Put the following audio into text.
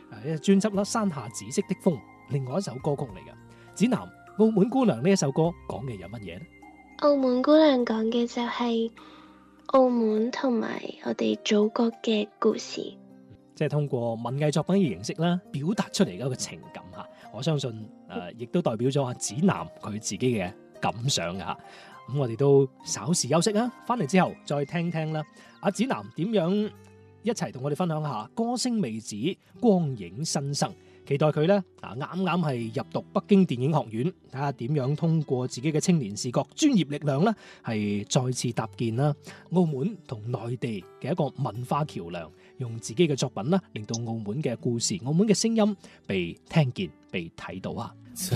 一專輯啦《山下紫色的風》，另外一首歌曲嚟嘅。子楠，澳門姑娘呢一首歌講嘅有乜嘢呢？ 澳門姑娘講嘅就係澳門同埋我哋祖國嘅故事， 即係通過文藝作品嘅形式啦，表達出嚟嘅一個情感嚇。我相信亦都代表咗阿子楠佢自己嘅感想嘅嚇。咁我哋都稍時休息啊，翻嚟之後再聽聽啦。阿子楠點樣一齊同我哋分享下歌聲未止，光影新生。期待佢咧啱啱係入讀北京電影學院，睇下點樣通過自己嘅青年視覺專業力量咧，係再次搭建啦澳門同內地嘅一個文化橋梁，用自己嘅作品啦，令到澳門嘅故事、澳門嘅聲音被聽見、被睇到啊！